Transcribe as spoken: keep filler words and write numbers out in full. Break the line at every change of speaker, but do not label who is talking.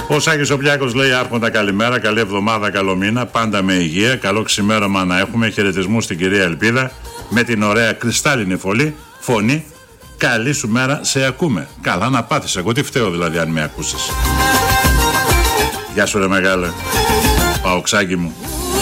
Ο Σάκης ο Πιάκος λέει: Άρχοντα, καλημέρα, καλή εβδομάδα, καλό μήνα, πάντα με υγεία, καλό ξημέρωμα να έχουμε. Χαιρετισμού στην κυρία Ελπίδα με την ωραία κρυστάλλινη φωλή, φωνή. Καλή σου μέρα, σε ακούμε. Καλά να πάθεις, εγώ τι φταίω δηλαδή αν με ακούσεις. Γεια σου ρε μεγάλε, παοξάκι μου.